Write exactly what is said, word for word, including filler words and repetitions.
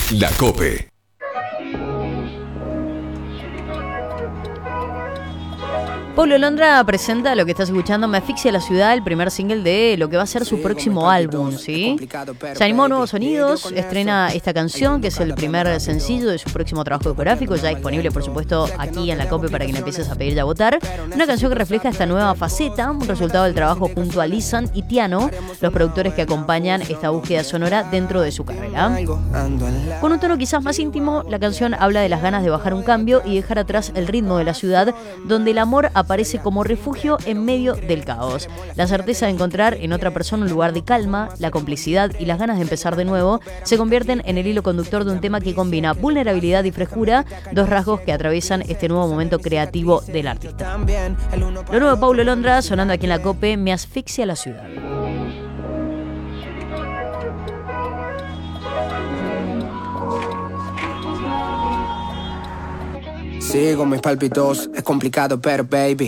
La COPE. Paulo Londra presenta lo que estás escuchando, Me asfixia la ciudad, el primer single de lo que va a ser su próximo álbum, ¿sí? Se animó a nuevos sonidos, estrena esta canción, que es el primer sencillo de su próximo trabajo discográfico, ya disponible, por supuesto, aquí en la COPE para que le empieces a pedir ya a votar. Una canción que refleja esta nueva faceta, un resultado del trabajo junto a Lisan y Tiano, los productores que acompañan esta búsqueda sonora dentro de su carrera. Con un tono quizás más íntimo, la canción habla de las ganas de bajar un cambio y dejar atrás el ritmo de la ciudad, donde el amor aparece como refugio en medio del caos. La certeza de encontrar en otra persona un lugar de calma, la complicidad y las ganas de empezar de nuevo se convierten en el hilo conductor de un tema que combina vulnerabilidad y frescura, dos rasgos que atraviesan este nuevo momento creativo del artista. Lo nuevo de Paulo Londra, sonando aquí en la COPE, Me asfixia la ciudad. Sigo mis palpitos, es complicado pero baby,